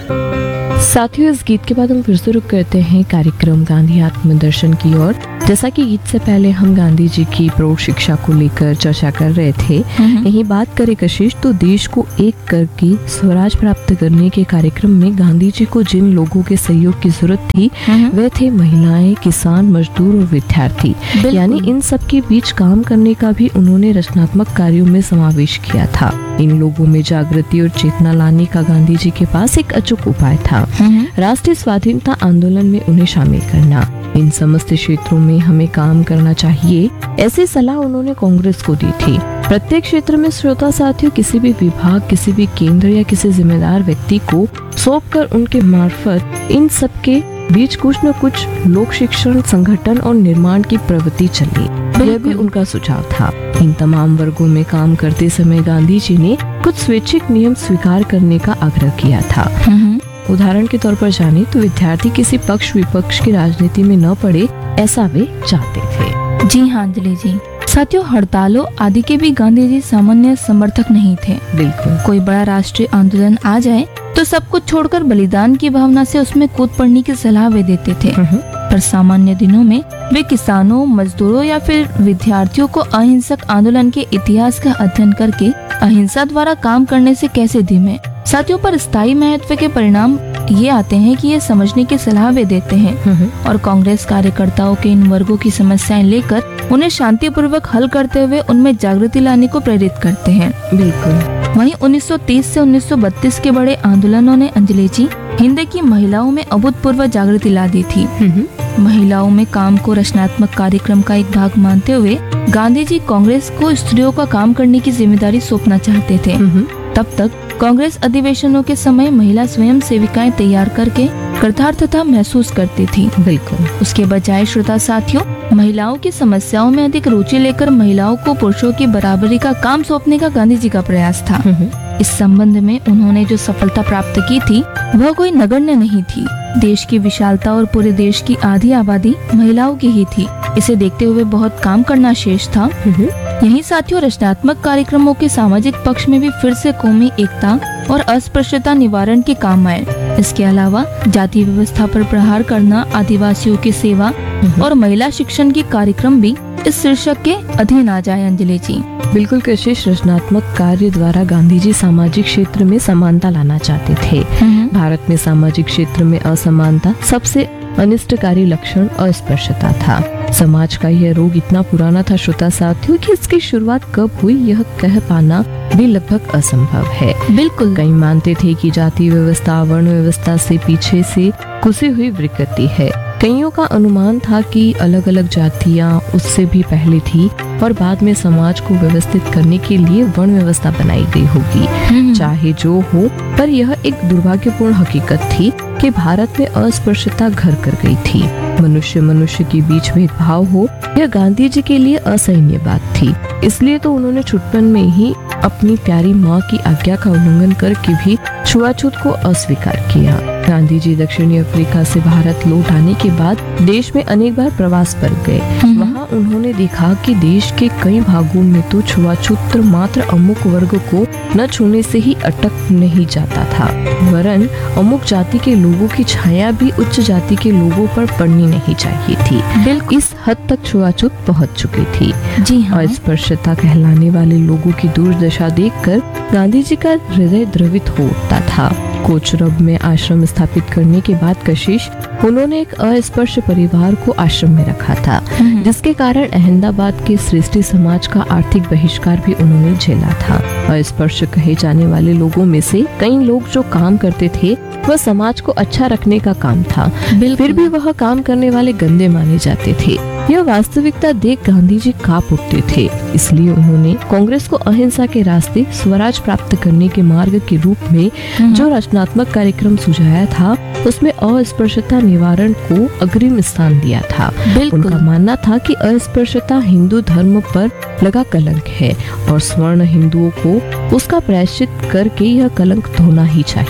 साथियों, इस गीत के बाद हम फिर से रुक करते हैं कार्यक्रम गांधी आत्मदर्शन की ओर। जैसा कि गीत से पहले हम गांधी जी की प्रौढ़ शिक्षा को लेकर चर्चा कर रहे थे, यही बात करें कशिश तो देश को एक करके स्वराज प्राप्त करने के कार्यक्रम में गांधी जी को जिन लोगों के सहयोग की जरूरत थी वे थे महिलाएं, किसान, मजदूर और विद्यार्थी। यानी इन सब के बीच काम करने का भी उन्होंने रचनात्मक कार्यों में समावेश किया था। इन लोगों में जागृति और चेतना लाने का गांधी जी के पास एक अचूक उपाय था, राष्ट्रीय स्वाधीनता आंदोलन में उन्हें शामिल करना। इन समस्त क्षेत्रों में हमें काम करना चाहिए, ऐसी सलाह उन्होंने कांग्रेस को दी थी। प्रत्येक क्षेत्र में श्रोता साथियों किसी भी विभाग, किसी भी केंद्र या किसी जिम्मेदार व्यक्ति को सौंपकर उनके मार्फत इन सब के बीच कुछ न कुछ लोक शिक्षण, संगठन और निर्माण की प्रवृत्ति चली। यह भी उनका सुझाव था। इन तमाम वर्गों में काम करते समय गांधी जी ने कुछ स्वैच्छिक नियम स्वीकार करने का आग्रह किया था। उदाहरण के तौर पर जाने तो विद्यार्थी किसी पक्ष विपक्ष की राजनीति में न पड़े, ऐसा वे चाहते थे। जी हाँ अंजलि जी। साथियों, हड़तालों आदि के भी गांधी जी सामान्य समर्थक नहीं थे। बिल्कुल। कोई बड़ा राष्ट्रीय आंदोलन आ जाए तो सब कुछ छोड़कर बलिदान की भावना से उसमें कूद पड़ने की सलाह वे देते थे। पर सामान्य दिनों में वे किसानों, मजदूरों या फिर विद्यार्थियों को अहिंसक आंदोलन के इतिहास का अध्ययन करके अहिंसा द्वारा काम करने से कैसे धीमे। साथियों, पर स्थायी महत्व के परिणाम ये आते हैं कि ये समझने की सलाह वे देते हैं और कांग्रेस कार्यकर्ताओं के इन वर्गों की समस्याएं लेकर उन्हें शांतिपूर्वक हल करते हुए उनमें जागृति लाने को प्रेरित करते हैं। बिल्कुल। वहीं 1930 से 1932 के बड़े आंदोलनों ने अंजलि जी हिंद की महिलाओं में अभूतपूर्व जागृति ला दी थी। महिलाओं में काम को रचनात्मक कार्यक्रम का एक भाग मानते हुए गांधी जी कांग्रेस को स्त्रियों का काम करने की जिम्मेदारी सौंपना चाहते थे। तब तक कांग्रेस अधिवेशनों के समय महिला स्वयं सेविकाएं तैयार करके कृतार्थता महसूस करती थी। बिल्कुल। उसके बजाय श्रोता साथियों, महिलाओं की समस्याओं में अधिक रुचि लेकर महिलाओं को पुरुषों की बराबरी का काम सौंपने का गांधी जी का प्रयास था। इस संबंध में उन्होंने जो सफलता प्राप्त की थी वह कोई नगण्य नहीं थी। देश की विशालता और पूरे देश की आधी आबादी महिलाओं की ही थी। इसे देखते हुए बहुत काम करना शेष था। यही साथियों, रचनात्मक कार्यक्रमों के सामाजिक पक्ष में भी फिर से कौमी एकता और अस्पृश्यता निवारण के काम आए। इसके अलावा जाति व्यवस्था पर प्रहार करना, आदिवासियों की सेवा और महिला शिक्षण के कार्यक्रम भी इस शीर्षक के अधीन आ जाए। अंजलि जी। बिल्कुल कशिश, रचनात्मक कार्य द्वारा गांधी जी सामाजिक क्षेत्र में समानता लाना चाहते थे। भारत में सामाजिक क्षेत्र में असमानता सबसे अनिष्टकारी लक्षण अस्पृश्यता था। समाज का यह रोग इतना पुराना था श्रोता साथियों कि इसकी शुरुआत कब हुई यह कह पाना भी लगभग असंभव है। बिल्कुल। कई मानते थे कि जाति व्यवस्था वर्ण व्यवस्था से पीछे से घुसी हुई विकृति है। कईयों का अनुमान था कि अलग अलग जातियां उससे भी पहले थी और बाद में समाज को व्यवस्थित करने के लिए वर्ण व्यवस्था बनाई गई होगी। चाहे जो हो, पर यह एक दुर्भाग्यपूर्ण हकीकत थी कि भारत में अस्पृश्यता घर कर गई थी। मनुष्य के बीच भेदभाव हो, यह गांधी जी के लिए असहनीय बात थी। इसलिए तो उन्होंने छुटपन में ही अपनी प्यारी माँ की आज्ञा का उल्लंघन करके भी छुआछूत को अस्वीकार किया। गांधी जी दक्षिणी अफ्रीका से भारत लौट आने के बाद देश में अनेक बार प्रवास पर गए। वहाँ उन्होंने देखा कि देश के कई भागों में तो छुआछूत मात्र अमुक वर्ग को न छूने से ही अटक नहीं जाता था, वरन अमुक जाति के लोगों की छाया भी उच्च जाति के लोगों पर पड़नी नहीं चाहिए थी। बिल्कुल इस हद तक छुआछूत पहुँच चुकी थी। जी हाँ। अस्पृश्यता कहलाने वाले लोगों की दुर्दशा देखकर गांधी जी का हृदय द्रवित हो उठता था। कोचरब में आश्रम स्थापित करने के बाद कशिश उन्होंने एक अस्पृश्य परिवार को आश्रम में रखा था, जिसके कारण अहमदाबाद के सृष्टि समाज का आर्थिक बहिष्कार भी उन्होंने झेला था। अस्पृश्य कहे जाने वाले लोगों में से कई लोग जो काम करते थे वह समाज को अच्छा रखने का काम था, फिर भी वह काम करने वाले गंदे माने जाते थे। यह वास्तविकता देख गांधी जी कांप उठते थे। इसलिए उन्होंने कांग्रेस को अहिंसा के रास्ते स्वराज प्राप्त करने के मार्ग के रूप में जो रचनात्मक कार्यक्रम सुझाया था उसमें अस्पृश्यता निवारण को अग्रिम स्थान दिया था। उनका मानना था कि अस्पृश्यता हिंदू धर्म पर लगा कलंक है और स्वर्ण हिंदुओं को उसका प्रायश्चित करके यह कलंक धोना ही चाहिए।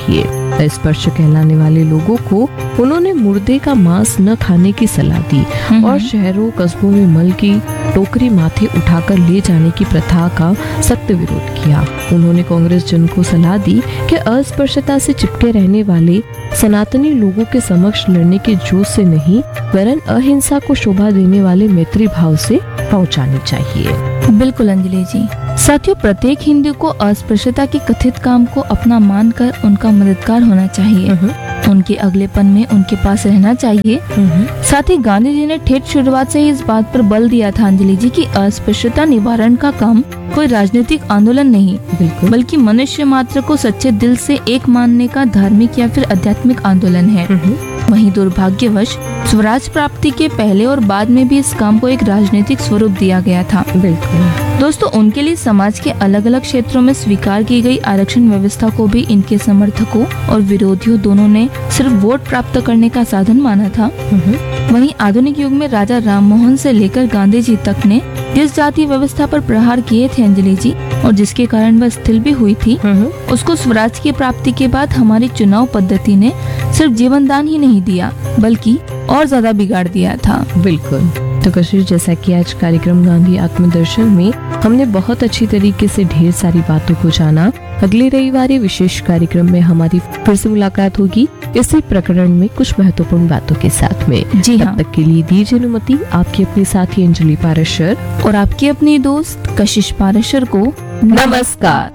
अस्पृश्य कहलाने वाले लोगों को उन्होंने मुर्दे का मांस न खाने की सलाह दी और शहरों कस्बों में मल की टोकरी माथे उठाकर ले जाने की प्रथा का सख्त विरोध किया। उन्होंने कांग्रेस जन को सलाह दी कि अस्पृश्यता से चिपके रहने वाले सनातनी लोगों के समक्ष लड़ने के जोश से नहीं वरन अहिंसा को शोभा देने वाले मैत्री भाव से पहुंचानी चाहिए। बिल्कुल अंजलि जी। साथियों, प्रत्येक हिंदू को अस्पृश्यता के कथित काम को अपना मानकर उनका मददगार होना चाहिए, उनके अगलेपन में उनके पास रहना चाहिए। साथ ही गांधी जी ने ठेठ शुरुआत से ही इस बात पर बल दिया था अंजलि जी कि अस्पृश्यता निवारण का काम कोई राजनीतिक आंदोलन नहीं बल्कि मनुष्य मात्र को सच्चे दिल से एक मानने का धार्मिक या फिर आध्यात्मिक आंदोलन है। वहीं दुर्भाग्यवश स्वराज प्राप्ति के पहले और बाद में भी इस काम को एक राजनीतिक स्वरूप दिया गया था। बिल्कुल दोस्तों, उनके लिए समाज के अलग अलग क्षेत्रों में स्वीकार की गई आरक्षण व्यवस्था को भी इनके समर्थकों और विरोधियों दोनों ने सिर्फ वोट प्राप्त करने का साधन माना था। वहीं आधुनिक युग में राजा राममोहन से लेकर गांधी जी तक ने जिस जाति व्यवस्था पर प्रहार किए थे अंजलि जी, और जिसके कारण वह स्थिर भी हुई थी, उसको स्वराज की प्राप्ति के बाद हमारी चुनाव पद्धति ने सिर्फ जीवन दान ही नहीं दिया बल्कि और ज्यादा बिगाड़ दिया था। बिल्कुल। तो कशिश, जैसा कि आज कार्यक्रम गांधी आत्मदर्शन में हमने बहुत अच्छी तरीके से ढेर सारी बातों को जाना। अगले रविवार विशेष कार्यक्रम में हमारी फिर से मुलाकात होगी इसी प्रकरण में कुछ महत्वपूर्ण बातों के साथ में। जी हाँ। तब तक के लिए दीजिए अनुमति आपकी अपनी साथी अंजलि पाराशर और आपकी अपनी दोस्त कशिश पाराशर को नमस्कार।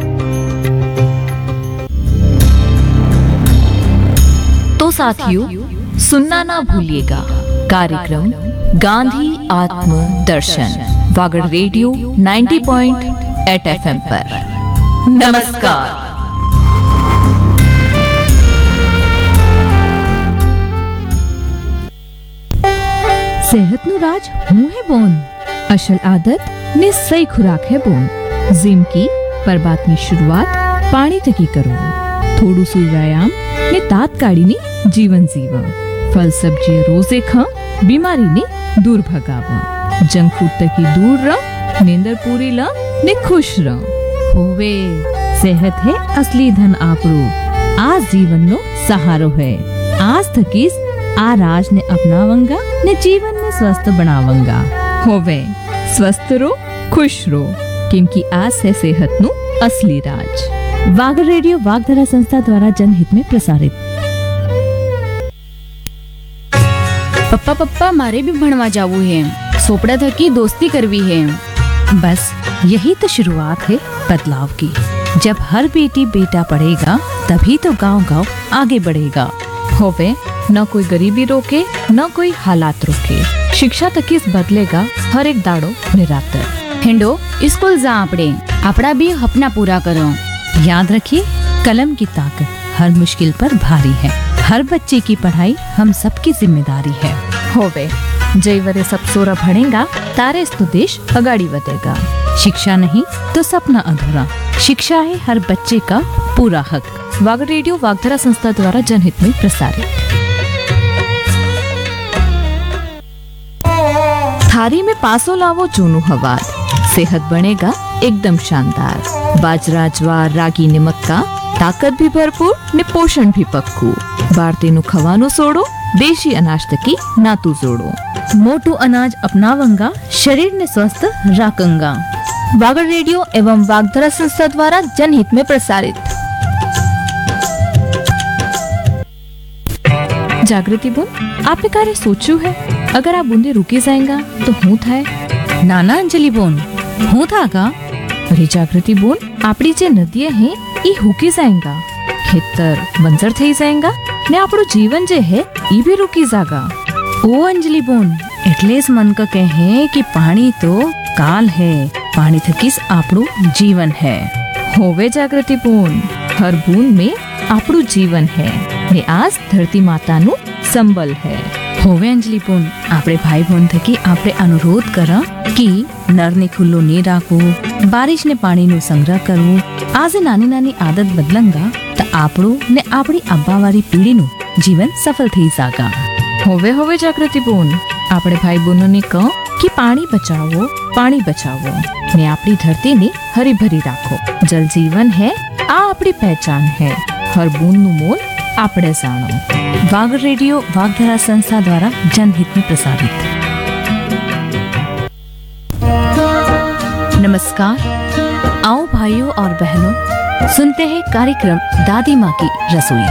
तो साथियों, सुनना ना भूलिएगा कार्यक्रम गांधी आत्म दर्शन वागड़ रेडियो 90.8 FM पर। नमस्कार। सेहतनु राज हूँ है बोन, असल आदत ने सही खुराक है बोन। जिम की पर बात ની શરૂઆત પાણી થકી કરવું, થોડું સુ વ્યાયામ ને તાત્કાલિક જીવન જીવા, ફલ સબ્જી રોજે ખા, बीमारी ने दूर भगावा, जंक फूड तक दूर रह, नींदर पूरी ला ने खुश रह। होवे सेहत है असली धन आपरो, आज जीवन नो सहारो है। आज थकीस आ राज ने अपनावंगा ने जीवन में स्वस्थ बनावंगा। होवे स्वस्थ रो खुश रो, क्योंकि आज है सेहत नु असली राज। वागड़ रेडियो वागधारा संस्था द्वारा जनहित में प्रसारित। पप्पा पप्पा मारे भी भणवा जावू है, सोपड़ा थकी दोस्ती करवी है। बस यही तो शुरुआत है बदलाव की। जब हर बेटी बेटा पढ़ेगा तभी तो गांव गांव आगे बढ़ेगा। होवे न कोई गरीबी रोके न कोई हालात रोके, शिक्षा तक इस बदलेगा हर एक दाड़ो निरातर। हिंडो स्कूल जा आपड़े, अपना भी अपना पूरा करो। याद रखिए, कलम की ताकत हर मुश्किल पर भारी है। हर बच्चे की पढ़ाई हम सबकी जिम्मेदारी है। होवे जय वरे सब सोरा भणेगा तारे तो देश अगाड़ी बढ़ेगा। शिक्षा नहीं तो सपना अधूरा, शिक्षा है हर बच्चे का पूरा हक। वागड़ रेडियो वागधारा संस्था द्वारा जनहित में प्रसारित। थारी में पासो लावो चूनू हवार, सेहत बनेगा एकदम शानदार। बाजरा ज्वार रागी ने मक्का, ताकत भी भरपूर ने पोषण भी पक्कू। भारतीय खवानो सोड़ो, देशी अनाज तकी नातू जोड़ो। मोटू अनाज अपनावंगा, शरीर ने स्वस्थ राखंगा। वागड़ रेडियो एवं वागधारा संस्था द्वारा जनहित में प्रसारित। जागृति बोल, आपने कार्य सोचू है? अगर आप बूंदे रुके जाएगा तो हूँ था नाना अंजलि बोन हूँ था का। अरे जागृति बोन, आपड़ी जे नदियां हैं ई हुकी जाएगा, खेतर बंजर थई जाएगा ने आपड़ो जीवन जे है ई भी रुकी जागा। ओ अंजलि बोन, એટલે જ मन का कहे कि पानी तो काल है, पानी थकीस आपड़ो जीवन है। होवे जागृति बोन, हर बूंद में आपड़ो जीवन है ने आज धरती माता नु संबल है। होवे अंजलि बोन, आपड़े भाई बहन थकी आपड़े अनुरोध करा कि नर ने खुल्लो नहीं राखो, बारिश ने पानी नु संग्रह करवो। आज नानी नानी आदत बदलंगा तो आपड़ो ने आपड़ी अब्बावारी पीढ़ी नु जीवन सफल थई जागा। होवे होवे जागृति बोन, आपड़े भाई बहनों ने कहो कि पानी बचावो ने आपड़ी धरती ने हरी भरी राखो। जल जीवन है, आ आपड़ी पहचान है। हर बूंद नु मोल आपड़े जानो। वाग रेडियो वागधारा संस्था द्वारा जनहित में प्रसारित। नमस्कार, आओ भाइयों और बहनों, सुनते हैं कार्यक्रम दादी माँ की रसोई।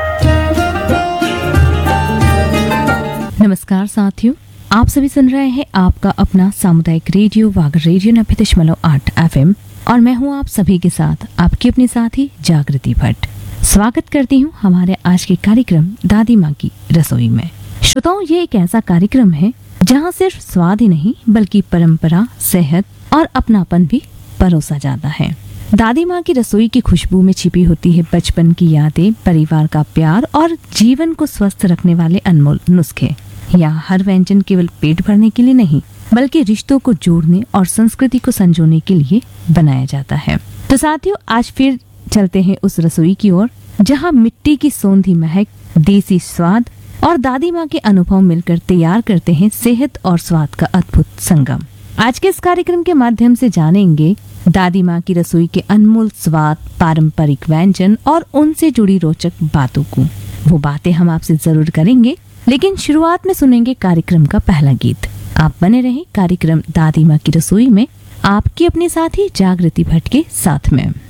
नमस्कार साथियों, आप सभी सुन रहे हैं आपका अपना सामुदायिक रेडियो वाग रेडियो 90.8 FM और मैं हूँ आप सभी के साथ आपकी अपनी साथी जागृति भट्ट। स्वागत करती हूँ हमारे आज के कार्यक्रम दादी माँ की रसोई में। श्रोताओं, ये एक ऐसा कार्यक्रम है जहाँ सिर्फ स्वाद ही नहीं बल्कि परंपरा, सेहत और अपनापन भी परोसा जाता है। दादी माँ की रसोई की खुशबू में छिपी होती है बचपन की यादें, परिवार का प्यार और जीवन को स्वस्थ रखने वाले अनमोल नुस्खे। यहाँ हर व्यंजन केवल पेट भरने के लिए नहीं बल्कि रिश्तों को जोड़ने और संस्कृति को संजोने के लिए बनाया जाता है। तो साथियों, आज फिर चलते हैं उस रसोई की ओर जहाँ मिट्टी की सौंधी महक, देसी स्वाद और दादी माँ के अनुभव मिलकर तैयार करते हैं सेहत और स्वाद का अद्भुत संगम। आज के इस कार्यक्रम के माध्यम से जानेंगे दादी माँ की रसोई के अनमोल स्वाद, पारंपरिक व्यंजन और उनसे जुड़ी रोचक बातों को। वो बातें हम आपसे जरूर करेंगे, लेकिन शुरुआत में सुनेंगे कार्यक्रम का पहला गीत। आप बने रहें कार्यक्रम दादी माँ की रसोई में आपकी अपनी साथी जागृति भट्ट के साथ में।